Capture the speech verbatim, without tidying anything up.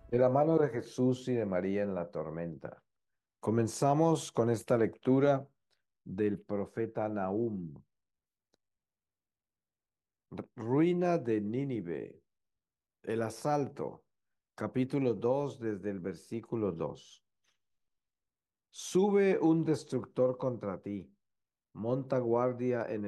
De la mano de Jesús y de María en la tormenta. Comenzamos con esta lectura del profeta Nahum. R- Ruina de Nínive, el asalto, capítulo dos desde el versículo dos. Sube un destructor contra ti, monta guardia en